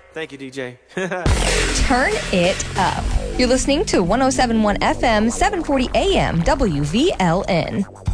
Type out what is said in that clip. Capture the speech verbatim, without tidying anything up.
Thank you, D J. Turn it up. You're listening to one oh seven point one F M, seven forty A M, W V L N.